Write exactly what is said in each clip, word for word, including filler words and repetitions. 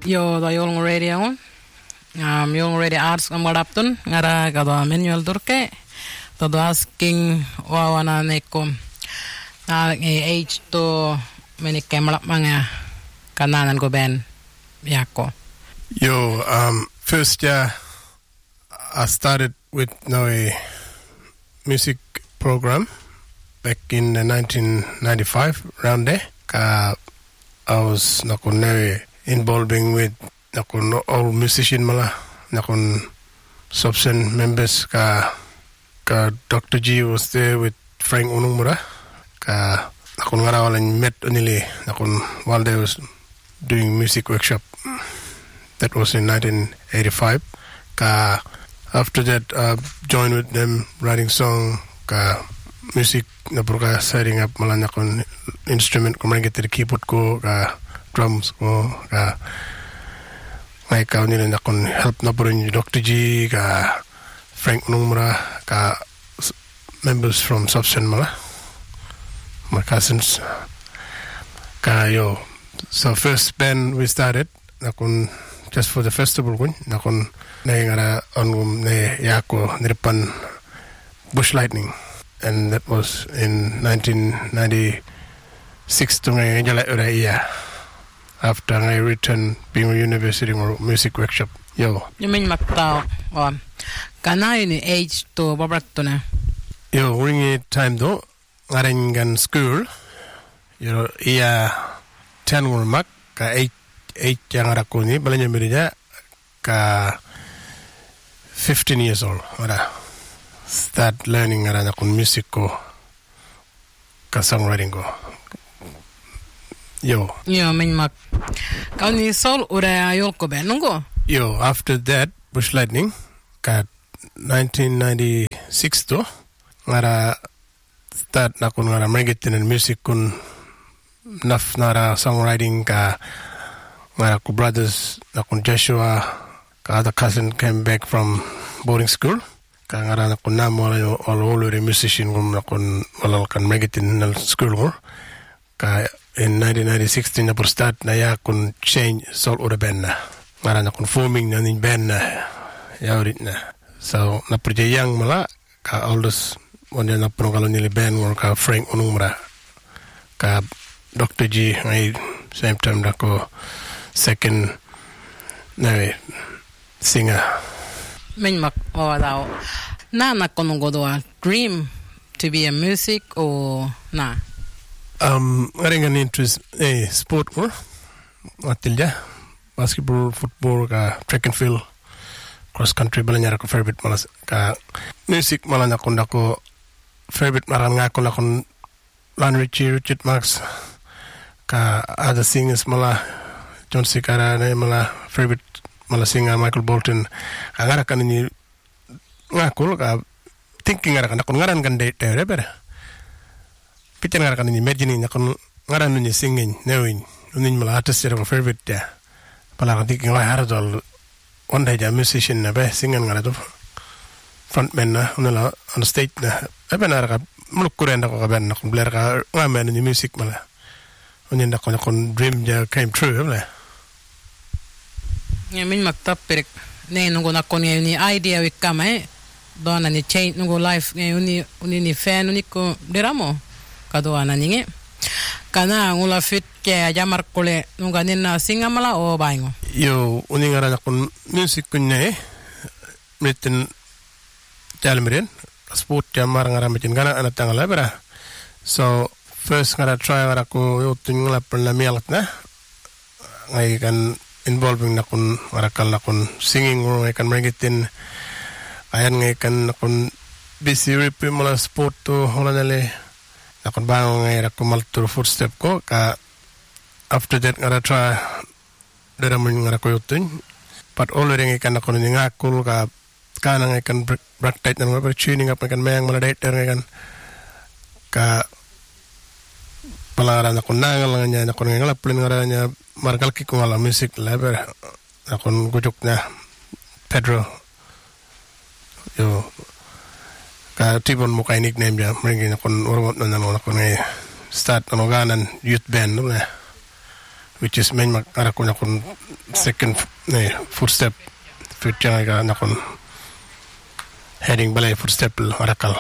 Yo da Yolngu Radio. Um, Yolngu Radio Arts Amaraptun. Ngara kada manual turke. Todo asking wawana neko. Na age to menike malap mga kananan ko ben yako. Yo, um, first year I started with no a music program back in uh, nineteen ninety-five around there. Ka I was nakon involving with nakon all musician mala nakon subsen members ka ka Doctor G was there with Frank Onumura ka nakon ngara walang met onili nakon while they was doing music workshop. That was in nineteen eighty-five. Ka after that I uh, joined with them writing song ka music na purka setting up mala nakon instrument ko man get the keyboard ko ka drums ko ka may ka nila nakon help na po rin Doctor G ka Frank Onumura ka members from Subsen mala my cousins ka yo. So first band we started nakon just for the festival kun nakon nangara on ne yako niripan Bush Lightning, and that was in nineteen ninety-six to my year after I returned being a university or music workshop. Yo. You mean maktao on kanay ni age to babrakto na. Yo, ring it time do ngarengan school. Yo iya ten mak ka eight eight yang rakuni balanya mirija ka fifteen years old. Ora start learning arana kun music ko ka songwriting ko. Yo. Yo min mak. Kau ni sol ura yol ko ben nungo. Yo, after that Bush Lightning ka nineteen ninety-six to ngara start na kun ngara magitin and music kun naf nara songwriting ka ngara ku brothers na kun Joshua ka other cousin came back from boarding school ka ngara na kun namo all all the musician kun na kun walal kan magitin na school ko ka in nineteen ninety-six na por start na ya kun change sol ura band na ngara na kun forming na nin band na yaurit na so na projeyang mala ka aldous wanda na prongalo nili band or ka Frank Onumura ka Doctor G ay same time na ko second na singer. Min mak o daw. Na nakonongo do dream to be a music or na? Um, ngarengan interest eh sport ko atilja basketball, football, ka track and field, cross country balanya ko favorite malas ka music malanya ko ndako favorite maran nga ko lakon Lan Richie, Richard Marx ka other singers mala John Sikara na mala favorite mala singer Michael Bolton ngara kan ni ngakul ka thinking ngara kan kon ngaran kan de tere bere pitan ngara kan ni imagine ni kon ngaran ni singing knowing unin mala artist era favorite ya pala kan thinking la haradol one day ja musician na be singer ngara do frontman na unala on stage na ebenara ka mulkurenda ko ka ben na kon bler ka ngamen ni music mala unin da kon kon dream ja came true la. Ya min maktab perek ne nungo na kon ni idea wi kama dona ni change nungo life ne uni uni ni fan uni ko deramo kado ana ninge kana ngula fit ke jamar kole nunga nina singa mala o baingo yo uni ngara kon music kunne meten talmeren sport jamar ngara meten gana ana tangala bera so first ngara try ngara ko yo tingla perna mielatna ngai kan involving na kun warakal na kun singing or I can bring it in ayan ngay kan na kun busy ripi mula sport to hola nale na kun bango ngay ra kumaltur footstep ko ka after that ngara try dara mo ngara ko yutun but already ngay kan na kun ngakul ka kana ngay kan break tight na mga tuning up ngay kan mayang mala date ngay kan ka palara na kun nangal nga niya na kun ngay ngalaplin ngara niya margal ki ko wala music lever akon gujuk na Pedro yo ka tibon mo kay nickname dia mringi na kon ormot na na ko ngay start ano ganan youth band no which is main makara ko na kon second eh, footstep future ga nakon heading balay footstep orakal.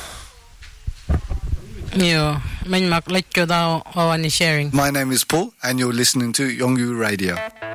Yo, men mak let you daw awan ni sharing. My name is Paul, and you're listening to Yongyu Radio.